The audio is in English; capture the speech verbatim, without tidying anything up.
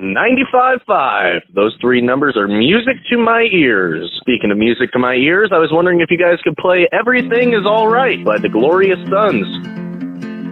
ninety-five point five. Those three numbers are music to my ears. Speaking of music to my ears, I was wondering if you guys could play Everything Is All Right by the Glorious Sons.